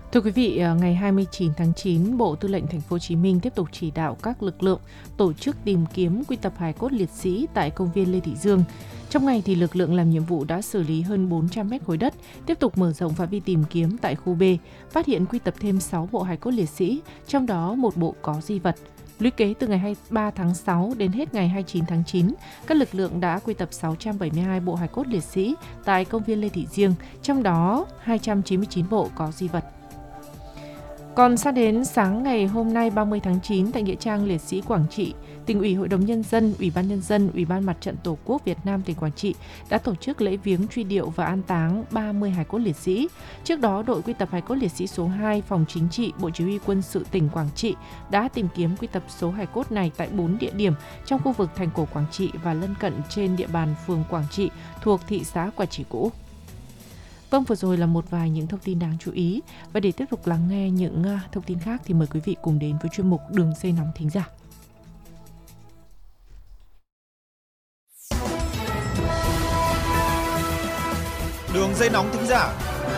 Thưa quý vị, ngày 29 tháng 9, Bộ Tư lệnh Thành phố Hồ Chí Minh tiếp tục chỉ đạo các lực lượng tổ chức tìm kiếm quy tập hài cốt liệt sĩ tại công viên Lê Thị Dương. Trong ngày thì lực lượng làm nhiệm vụ đã xử lý hơn 400 mét khối đất, tiếp tục mở rộng phạm vi tìm kiếm tại khu B, phát hiện quy tập thêm 6 bộ hài cốt liệt sĩ, trong đó một bộ có di vật. Lũy kế từ ngày 23 tháng 6 đến hết ngày 29 tháng 9, các lực lượng đã quy tập 672 bộ hài cốt liệt sĩ tại công viên Lê Thị Dương, trong đó 299 bộ có di vật. Còn sang đến sáng ngày hôm nay 30 tháng 9 tại Nghĩa trang Liệt sĩ Quảng Trị, Tỉnh ủy, Hội đồng Nhân dân, Ủy ban Nhân dân, Ủy ban Mặt trận Tổ quốc Việt Nam tỉnh Quảng Trị đã tổ chức lễ viếng truy điệu và an táng 30 hài cốt liệt sĩ. Trước đó, đội quy tập hài cốt liệt sĩ số 2 Phòng Chính trị Bộ Chỉ huy Quân sự tỉnh Quảng Trị đã tìm kiếm quy tập số hài cốt này tại 4 địa điểm trong khu vực thành cổ Quảng Trị và lân cận trên địa bàn phường Quảng Trị thuộc thị xã Quảng Trị cũ. Vâng, vừa rồi là một vài những thông tin đáng chú ý. Và để tiếp tục lắng nghe những thông tin khác thì mời quý vị cùng đến với chuyên mục Đường dây nóng thính giả. Đường dây nóng thính giả.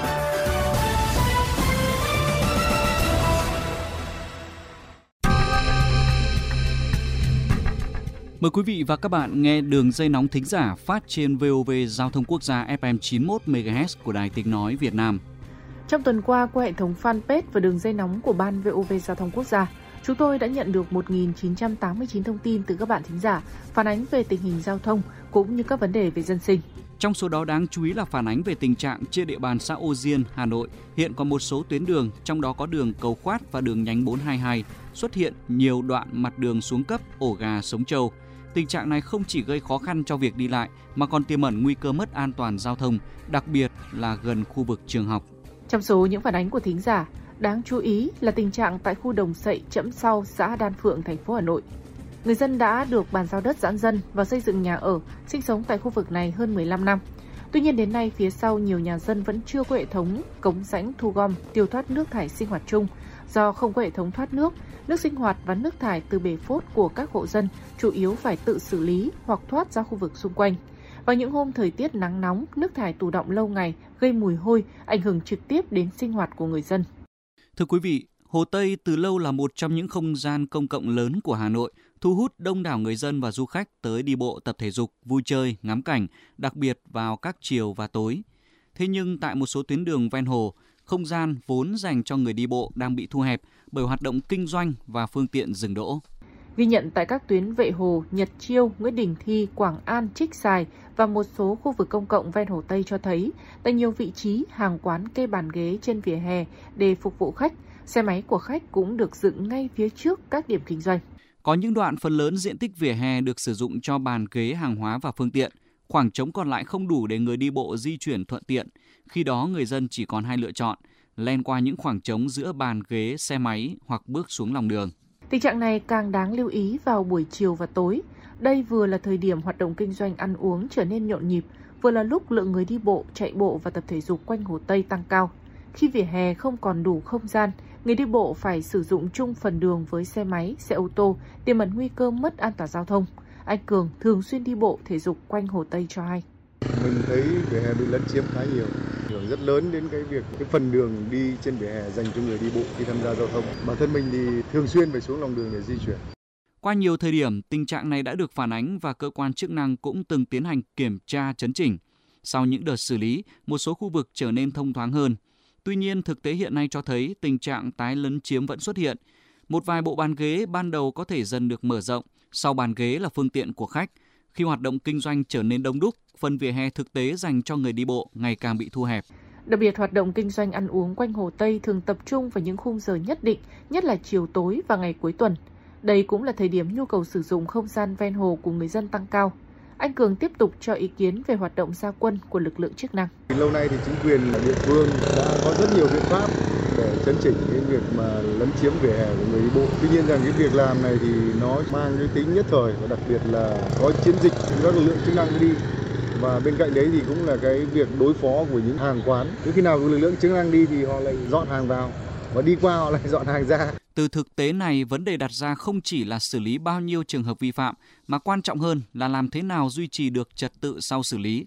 Mời quý vị và các bạn nghe Đường dây nóng thính giả phát trên VOV Giao thông Quốc gia FM 91 MHz của Đài Tiếng nói Việt Nam. Trong tuần qua, qua hệ thống fanpage và đường dây nóng của Ban VOV Giao thông Quốc gia, chúng tôi đã nhận được 1.989 thông tin từ các bạn thính giả phản ánh về tình hình giao thông cũng như các vấn đề về dân sinh. Trong số đó đáng chú ý là phản ánh về tình trạng trên địa bàn xã Ô Diên, Hà Nội hiện có một số tuyến đường, trong đó có đường Cầu Khoát và đường nhánh 422 xuất hiện nhiều đoạn mặt đường xuống cấp, ổ gà, sống trâu. Tình trạng này không chỉ gây khó khăn cho việc đi lại mà còn tiềm ẩn nguy cơ mất an toàn giao thông, đặc biệt là gần khu vực trường học. Trong số những phản ánh của thính giả, đáng chú ý là tình trạng tại khu Đồng Sậy, Trẫm Sau, xã Đan Phượng, thành phố Hà Nội. Người dân đã được bàn giao đất giãn dân và xây dựng nhà ở, sinh sống tại khu vực này hơn 15 năm. Tuy nhiên đến nay, phía sau nhiều nhà dân vẫn chưa có hệ thống cống rãnh thu gom, tiêu thoát nước thải sinh hoạt chung. Do không có hệ thống thoát nước sinh hoạt và nước thải từ bể phốt của các hộ dân chủ yếu phải tự xử lý hoặc thoát ra khu vực xung quanh. Vào những hôm thời tiết nắng nóng, nước thải tù đọng lâu ngày gây mùi hôi, ảnh hưởng trực tiếp đến sinh hoạt của người dân. Thưa quý vị, Hồ Tây từ lâu là một trong những không gian công cộng lớn của Hà Nội, thu hút đông đảo người dân và du khách tới đi bộ, tập thể dục, vui chơi, ngắm cảnh, đặc biệt vào các chiều và tối. Thế nhưng tại một số tuyến đường ven hồ, không gian vốn dành cho người đi bộ đang bị thu hẹp bởi hoạt động kinh doanh và phương tiện dừng đỗ. Ghi nhận tại các tuyến Vệ Hồ, Nhật Chiêu, Nguyễn Đình Thi, Quảng An, Trích Xài và một số khu vực công cộng ven Hồ Tây cho thấy, tại nhiều vị trí hàng quán kê bàn ghế trên vỉa hè để phục vụ khách, xe máy của khách cũng được dựng ngay phía trước các điểm kinh doanh. Có những đoạn phần lớn diện tích vỉa hè được sử dụng cho bàn ghế hàng hóa và phương tiện, khoảng trống còn lại không đủ để người đi bộ di chuyển thuận tiện. Khi đó người dân chỉ còn hai lựa chọn, len qua những khoảng trống giữa bàn ghế xe máy hoặc bước xuống lòng đường. Tình trạng này càng đáng lưu ý vào buổi chiều và tối. Đây vừa là thời điểm hoạt động kinh doanh ăn uống trở nên nhộn nhịp, vừa là lúc lượng người đi bộ, chạy bộ và tập thể dục quanh Hồ Tây tăng cao. Khi vỉa hè không còn đủ không gian, người đi bộ phải sử dụng chung phần đường với xe máy, xe ô tô, tiềm ẩn nguy cơ mất an toàn giao thông. Anh Cường thường xuyên đi bộ thể dục quanh Hồ Tây cho hay. Mình thấy vỉa hè bị lấn chiếm khá nhiều, ảnh hưởng rất lớn đến cái phần đường đi trên vỉa hè dành cho người đi bộ khi tham gia giao thông. Bản thân mình thì thường xuyên phải xuống lòng đường để di chuyển. Qua nhiều thời điểm, tình trạng này đã được phản ánh và cơ quan chức năng cũng từng tiến hành kiểm tra chấn chỉnh. Sau những đợt xử lý, một số khu vực trở nên thông thoáng hơn. Tuy nhiên, thực tế hiện nay cho thấy tình trạng tái lấn chiếm vẫn xuất hiện. Một vài bộ bàn ghế ban đầu có thể dần được mở rộng, sau bàn ghế là phương tiện của khách. Khi hoạt động kinh doanh trở nên đông đúc, phần vỉa hè thực tế dành cho người đi bộ ngày càng bị thu hẹp. Đặc biệt, hoạt động kinh doanh ăn uống quanh Hồ Tây thường tập trung vào những khung giờ nhất định, nhất là chiều tối và ngày cuối tuần. Đây cũng là thời điểm nhu cầu sử dụng không gian ven hồ của người dân tăng cao. Anh Cường tiếp tục cho ý kiến về hoạt động ra quân của lực lượng chức năng. Lâu nay thì chính quyền địa phương đã có rất nhiều biện pháp để chấn chỉnh cái việc mà lấn chiếm vỉa hè của người đi bộ. Tuy nhiên rằng cái việc làm này thì nó mang cái tính nhất thời và đặc biệt là có chiến dịch các lực lượng chức năng đi. Và bên cạnh đấy thì cũng là cái việc đối phó của những hàng quán. Cứ khi nào lực lượng chức năng đi thì họ lại dọn hàng vào và đi qua họ lại dọn hàng ra. Từ thực tế này, vấn đề đặt ra không chỉ là xử lý bao nhiêu trường hợp vi phạm, mà quan trọng hơn là làm thế nào duy trì được trật tự sau xử lý.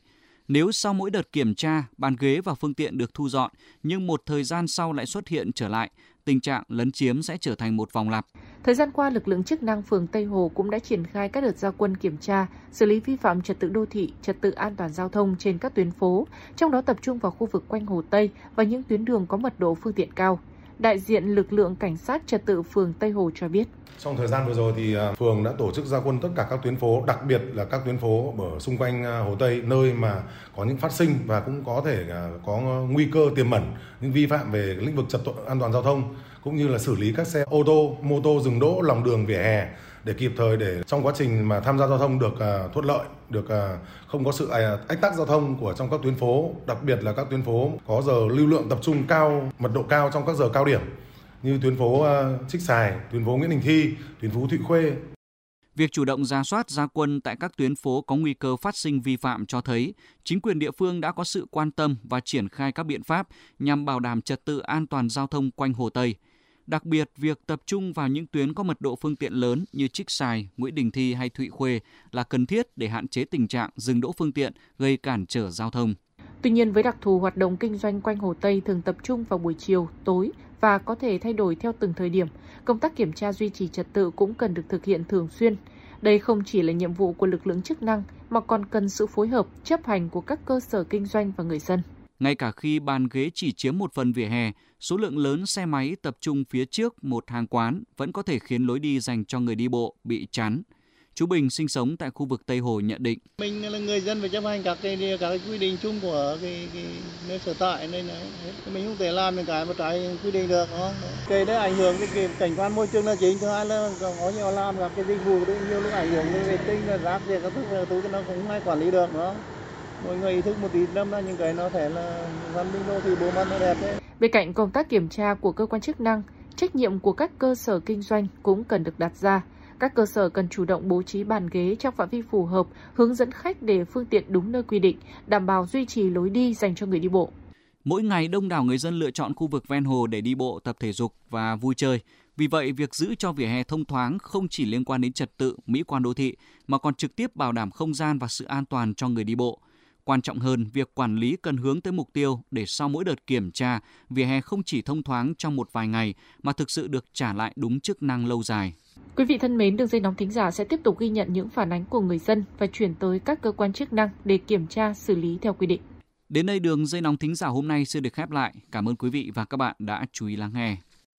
Nếu sau mỗi đợt kiểm tra, bàn ghế và phương tiện được thu dọn, nhưng một thời gian sau lại xuất hiện trở lại, tình trạng lấn chiếm sẽ trở thành một vòng lặp. Thời gian qua, lực lượng chức năng phường Tây Hồ cũng đã triển khai các đợt ra quân kiểm tra, xử lý vi phạm trật tự đô thị, trật tự an toàn giao thông trên các tuyến phố, trong đó tập trung vào khu vực quanh Hồ Tây và những tuyến đường có mật độ phương tiện cao. Đại diện lực lượng cảnh sát trật tự phường Tây Hồ cho biết. Trong thời gian vừa rồi thì phường đã tổ chức ra quân tất cả các tuyến phố, đặc biệt là các tuyến phố ở xung quanh Hồ Tây, nơi mà có những phát sinh và cũng có thể có nguy cơ tiềm ẩn những vi phạm về lĩnh vực trật tự an toàn giao thông, cũng như là xử lý các xe ô tô, mô tô dừng đỗ lòng đường vỉa hè để kịp thời để trong quá trình mà tham gia giao thông được thuận lợi, được không có sự ách tắc giao thông của trong các tuyến phố, đặc biệt là các tuyến phố có giờ lưu lượng tập trung cao, mật độ cao trong các giờ cao điểm, như tuyến phố Trích Xài, tuyến phố Nguyễn Đình Thi, tuyến phố Thụy Khuê. Việc chủ động rà soát ra quân tại các tuyến phố có nguy cơ phát sinh vi phạm cho thấy chính quyền địa phương đã có sự quan tâm và triển khai các biện pháp nhằm bảo đảm trật tự an toàn giao thông quanh Hồ Tây. Đặc biệt, việc tập trung vào những tuyến có mật độ phương tiện lớn như Trích Xài, Nguyễn Đình Thi hay Thụy Khuê là cần thiết để hạn chế tình trạng dừng đỗ phương tiện gây cản trở giao thông. Tuy nhiên, với đặc thù hoạt động kinh doanh quanh Hồ Tây thường tập trung vào buổi chiều, tối và có thể thay đổi theo từng thời điểm, công tác kiểm tra duy trì trật tự cũng cần được thực hiện thường xuyên. Đây không chỉ là nhiệm vụ của lực lượng chức năng mà còn cần sự phối hợp, chấp hành của các cơ sở kinh doanh và người dân. Ngay cả khi bàn ghế chỉ chiếm một phần vỉa hè, số lượng lớn xe máy tập trung phía trước một hàng quán vẫn có thể khiến lối đi dành cho người đi bộ bị chắn. Chú Bình sinh sống tại khu vực Tây Hồ nhận định. Mình là người dân phải chấp hành các quy định chung của nơi sở tại nên mình không thể làm những cái mà trái quy định được, không? Cái đấy ảnh hưởng đến cảnh quan môi trường là chính, thứ hai là có nhiều làm các cái dịch vụ nhiều lúc ảnh hưởng đến vệ sinh là rác rưởi các thứ nó cũng không ai quản lý được, đó. Mọi người ý thức một tí năm là những cái nó thể là văn minh đô thị bộ mặt nó đẹp đấy. Bên cạnh công tác kiểm tra của cơ quan chức năng, trách nhiệm của các cơ sở kinh doanh cũng cần được đặt ra. Các cơ sở cần chủ động bố trí bàn ghế trong phạm vi phù hợp, hướng dẫn khách để phương tiện đúng nơi quy định, đảm bảo duy trì lối đi dành cho người đi bộ. Mỗi ngày đông đảo người dân lựa chọn khu vực ven hồ để đi bộ, tập thể dục và vui chơi. Vì vậy, việc giữ cho vỉa hè thông thoáng không chỉ liên quan đến trật tự, mỹ quan đô thị, mà còn trực tiếp bảo đảm không gian và sự an toàn cho người đi bộ. Quan trọng hơn, việc quản lý cần hướng tới mục tiêu để sau mỗi đợt kiểm tra, vỉa hè không chỉ thông thoáng trong một vài ngày mà thực sự được trả lại đúng chức năng lâu dài. Quý vị thân mến, đường dây nóng thính giả sẽ tiếp tục ghi nhận những phản ánh của người dân và chuyển tới các cơ quan chức năng để kiểm tra, xử lý theo quy định. Đến đây đường dây nóng thính giả hôm nay sẽ được khép lại. Cảm ơn quý vị và các bạn đã chú ý lắng nghe.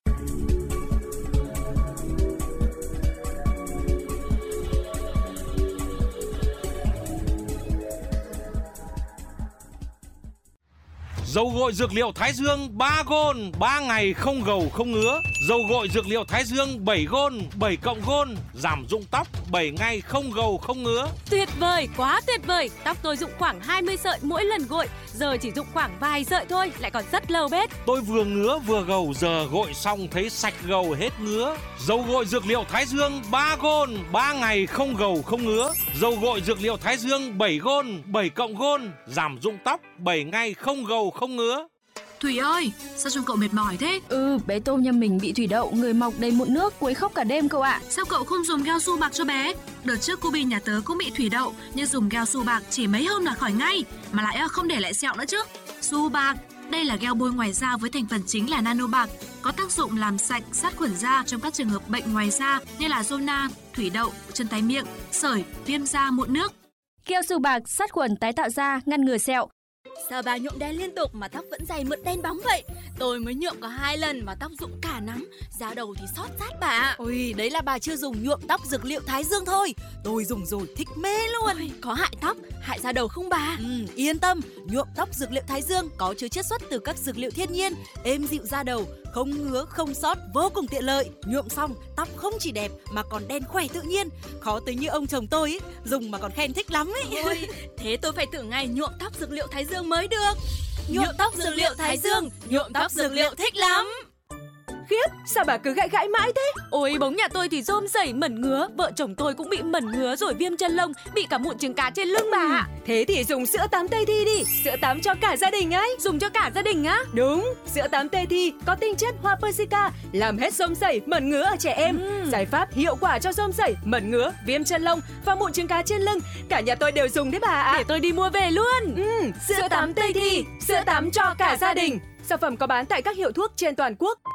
Dầu gội dược liệu Thái Dương 3 gôn, 3 ngày không gầu không ngứa. Dầu gội dược liệu Thái Dương 7 gôn, 7 cộng gôn, giảm rụng tóc 7 ngày không gầu không ngứa. Tuyệt vời, quá tuyệt vời. Tóc tôi rụng khoảng 20 sợi mỗi lần gội, giờ chỉ rụng khoảng vài sợi thôi, lại còn rất lâu bết. Tôi vừa ngứa vừa gầu, giờ gội xong thấy sạch gầu hết ngứa. Dầu gội dược liệu Thái Dương 3 gôn, 3 ngày không gầu không ngứa. Dầu gội dược liệu Thái Dương 7 gôn, 7 cộng gôn, giảm rụng tóc 7 ngày không gầu không ngứa. Thủy ơi, sao trông cậu mệt mỏi thế? Bé Tôm nhà mình bị thủy đậu, người mọc đầy mụn nước, quấy khóc cả đêm cậu ạ. Sao cậu không dùng keo su bạc cho bé? Đợt trước cô Bi nhà tớ cũng bị thủy đậu, nhưng dùng keo su bạc chỉ mấy hôm là khỏi ngay, mà lại không để lại sẹo nữa chứ. Su bạc, đây là gel bôi ngoài da với thành phần chính là nano bạc, có tác dụng làm sạch, sát khuẩn da trong các trường hợp bệnh ngoài da như là zona, thủy đậu, chân tay miệng, sởi, viêm da, mụn nước. Keo su bạc sát khuẩn tái tạo da, ngăn ngừa sẹo. Sao bà nhuộm đen liên tục mà tóc vẫn dày mượt đen bóng vậy? Tôi mới nhuộm có 2 lần mà tóc rụng cả nắm, da đầu thì xót rát bà ạ. Ôi, đấy là bà chưa dùng nhuộm tóc dược liệu Thái Dương thôi. Tôi dùng rồi thích mê luôn. Ôi, có hại tóc, hại da đầu không bà? Yên tâm, nhuộm tóc dược liệu Thái Dương có chứa chiết xuất từ các dược liệu thiên nhiên, êm dịu da đầu, không ngứa, không xót, vô cùng tiện lợi. Nhuộm xong, tóc không chỉ đẹp mà còn đen khỏe tự nhiên. Khó tới như ông chồng tôi ấy, dùng mà còn khen thích lắm ấy. Ôi, thế tôi phải thử ngay nhuộm tóc dược liệu Thái Dương mới được. Nhuộm tóc dược liệu Thái Dương, nhuộm tóc dược liệu thích lắm. Khiếp, sao bà cứ gãi gãi mãi thế? Ôi, bóng nhà tôi thì rôm rẩy mẩn ngứa, vợ chồng tôi cũng bị mẩn ngứa rồi viêm chân lông, bị cả mụn trứng cá trên lưng bà ạ. Thế thì dùng sữa tắm Tây Thi đi, sữa tắm cho cả gia đình ấy. Dùng cho cả gia đình á? Đúng, sữa tắm Tây Thi có tinh chất hoa persica, làm hết rôm rẩy, mẩn ngứa ở trẻ em. Giải pháp hiệu quả cho rôm rẩy, mẩn ngứa, viêm chân lông và mụn trứng cá trên lưng. Cả nhà tôi đều dùng đấy bà ạ. Để tôi đi mua về luôn. Sữa tắm Tây Thi, sữa tắm cho cả gia đình. Sản phẩm có bán tại các hiệu thuốc trên toàn quốc.